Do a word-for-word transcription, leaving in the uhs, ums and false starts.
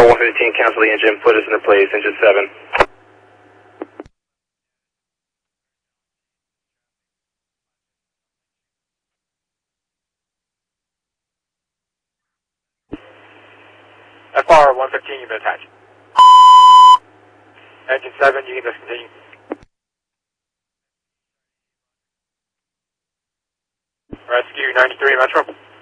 FR one fifteen, cancel the engine, put us into place, engine seven. F R one fifteen, you've been attached. Engine seven, you can discontinue. Rescue ninety-three Metro.